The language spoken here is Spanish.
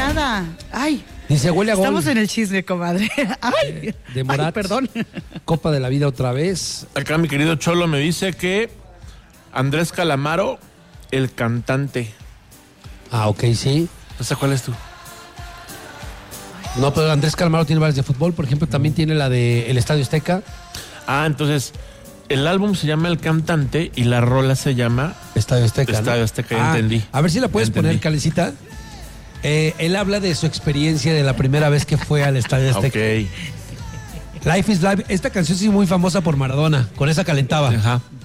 nada. Ay. Dice, huele a gol. Estamos en el chisme, comadre. Ay. De Morat. Ay, perdón. Copa de la Vida otra vez. Acá mi querido Cholo me dice que Andrés Calamaro, el cantante. Ah, ok, sí. O sea, ¿cuál es tú? No, pero Andrés Calamaro tiene varias de fútbol. Por ejemplo, también tiene la de El Estadio Azteca. Ah, entonces, el álbum se llama El Cantante y la rola se llama Estadio Azteca, ¿no? Estadio Azteca, ya entendí. A ver si la puedes poner, Calecita. Él habla de su experiencia de la primera vez que fue al Estadio Azteca. Ok. Life is Life. Esta canción sí es muy famosa por Maradona. Con esa calentaba. Ajá.